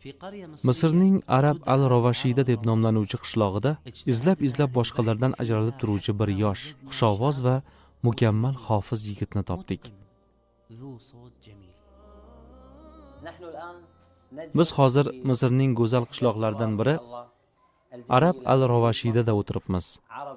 Misrning Arab al-Ravashida deb nomlanuvchi qishlog'ida izlab boshqalardan ajralib turuvchi bir yosh, xushovoz va mukammal hofiz yigitni topdik. Biz hozir Misrning go'zal qishloqlaridan biri Arab al-Ravashidada o'tiribmiz.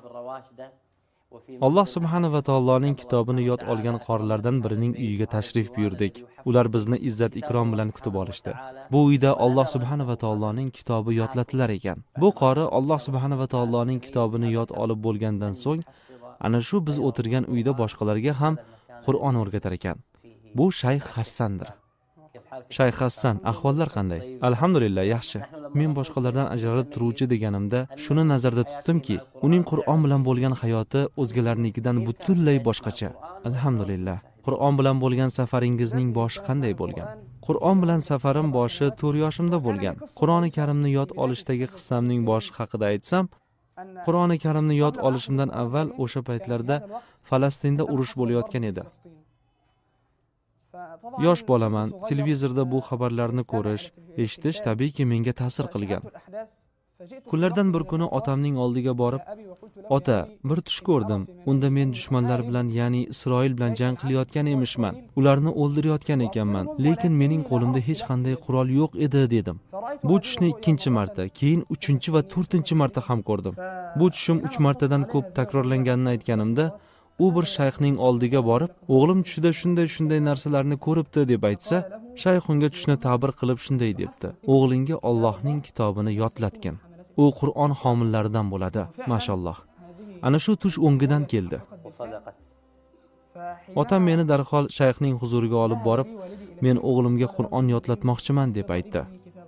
Alloh subhanahu va taoloning kitobini yod olgan qorilardan birining uyiga tashrif buyurdik. Ular bizni izzat ikrom bilan kutib olishdi. Bu uyda Alloh subhanahu va taoloning kitobi yodlatilar ekan. Bu qori Alloh subhanahu va taoloning kitobini yod olib bo'lgandan so'ng, ana shu biz o'tirgan uyda boshqalarga ham Qur'on o'rgatar ekan. Bu Shayx Hassandir. Shayx Hassan, ahvollar qanday? Alhamdulillah, yaxshi. Men boshqalardan ajralib turuvchi deganimda shuni nazarda tutdimki, uning Qur'on bilan bo'lgan hayoti o'zgalarnikidan butunlay boshqacha. Alhamdulillah. Qur'on bilan bo'lgan safaringizning boshi qanday bo'lgan? Qur'on bilan safarim boshi 4 yoshimda bo'lgan. Qur'oni Karimni yod olishdagi qissamning boshi haqida aytsam, Qur'oni Karimni yod olishimdan avval o'sha paytlarda Falastinda urush bo'layotgan edi. Yosh bolaman, televizorda bu xabarlarni ko'rish, eshitish tabiiyki menga ta'sir qilgan. Kunlardan bir kuni otamning oldiga borib, "Ota, bir tush ko'rdim. Unda men dushmanlar bilan, ya'ni Isroil bilan jang qilayotgan emishman. Ularni o'ldirayotgan ekanman, lekin mening qo'limda hech qanday qurol yo'q edi" dedim. Bu tushni 2-chi marta, keyin 3-chi va 4-chi marta ham ko'rdim. Bu tushim 3 martadan ko'p takrorlanganini aytganimda, u bir shayxning oldiga borib, "O'g'lim tushida shunday narsalarni ko'ribdi" deb aytsa, shayx unga tushni ta'bir qilib shunday debdi: "O'g'lingga Allohning kitobini yodlatgin. U Qur'on homillaridan bo'ladi, mashalloh." Ana shu tush o'ngidan keldi. Otam meni darhol shayxning huzuriga olib borib, "Men o'g'limga Qur'on yodlatmoqchiman" deb aytdi.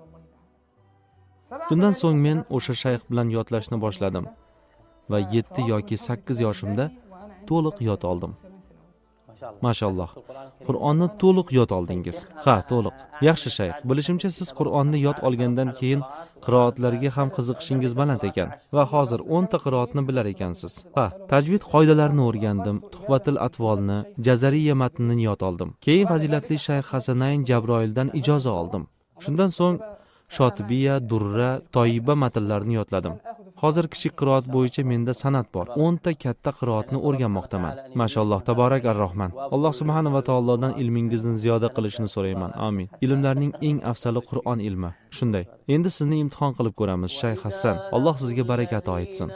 Shundan so'ng men o'sha shayx bilan yodlashni boshladim va 7 yoki 8 yoshimda to'liq yod oldim. Mashalloh. Qur'onni to'liq yod oldingiz. Ha, to'liq. Yaxshi shayx. Bilishimcha siz Qur'onni yod olgandan keyin qiroatlarga ham qiziqishingiz baland ekan va hozir 10 ta qiroatni bilar ekansiz. Ha, tajvid qoidalarini o'rgandim, Tuhfatul Atvolni, Jazariya matnini yod oldim. Keyin fazilatli shayx Hasanayn Jabroildan ijoza oldim. Shundan so'ng Shotibiya, Durra, Toyiba matnlarini yodladim. Hozir kichik qiroat bo'yicha menda san'at bor. 10 ta katta qiroatni o'rganmoqdaman. Mashalloh, taborak ar-Rahman. Alloh subhanahu va taolodan ilmingizni ziyoda qilishini so'rayman. Amin. Ilmlarning eng afzali Qur'on ilmi. Shunday. Endi sizni imtihon qilib ko'ramiz, Shayx Hassan. Alloh sizga baraka ato etsin.